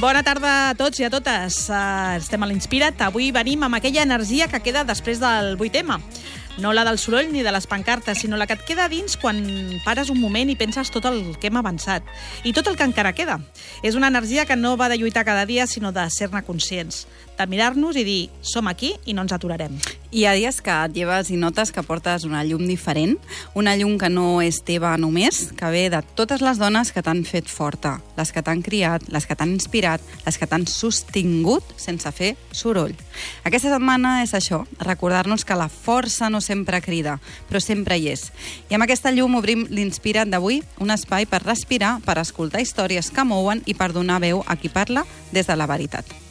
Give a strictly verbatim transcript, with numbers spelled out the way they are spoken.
Bona tarda a tots i a totes. Uh, estem a l'Inspira't. Avui venim amb aquella energia que queda després del vuit eme. No la del soroll ni de les pancartes, sinó la que et queda dins quan pares un moment i penses tot el que hem avançat i tot el que encara queda. És una energia que no va de lluitar cada dia, sinó de ser-ne conscients, de mirar-nos i dir, som aquí i no ens aturarem. Hi ha dies que et lleves i notes que portes una llum diferent, una llum que no és teva només, que ve de totes les dones que t'han fet forta, les que t'han criat, les que t'han inspirat, les que t'han sostingut sense fer soroll. Aquesta setmana és això, recordar-nos que la força no sempre crida, però sempre hi és. I amb aquesta llum obrim l'Inspira't d'avui, un espai per respirar, per escoltar històries que mouen i per donar veu a qui parla des de la veritat.